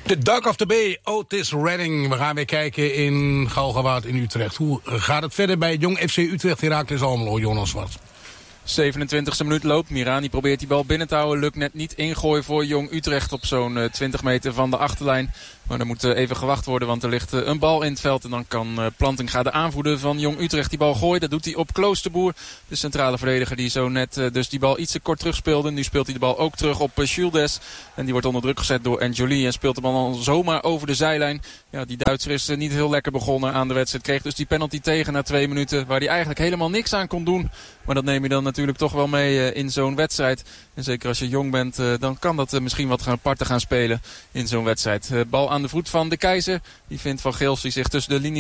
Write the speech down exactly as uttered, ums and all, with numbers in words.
De Duck of the Bay, Otis Redding. We gaan weer kijken in Galgenwaard in Utrecht. Hoe gaat het verder bij Jong F C Utrecht, Heracles Almelo, Jonas Zwart? zevenentwintigste minuut loopt. Mirani probeert die bal binnen te houden. Lukt net niet. Ingooi voor Jong Utrecht op zo'n uh, twintig meter van de achterlijn. Maar er moet uh, even gewacht worden, want er ligt uh, een bal in het veld. En dan kan uh, Plantinga, de aanvoerder van Jong Utrecht, die bal gooien. Dat doet hij op Kloosterboer, de centrale verdediger die zo net uh, dus die bal iets te kort terugspeelde. Nu speelt hij de bal ook terug op uh, Schuldes. En die wordt onder druk gezet door Anjoli en speelt de bal dan zomaar over de zijlijn. Ja, die Duitser is uh, niet heel lekker begonnen aan de wedstrijd. Kreeg dus die penalty tegen na twee minuten, waar hij eigenlijk helemaal niks aan kon doen. Maar dat neem je dan natuurlijk toch wel mee uh, in zo'n wedstrijd. En zeker als je jong bent, uh, dan kan dat uh, misschien wat gaan aparte gaan spelen in zo'n wedstrijd. Uh, bal aan de voet van de Keizer. Die vindt Van Geels die zich tussen de linies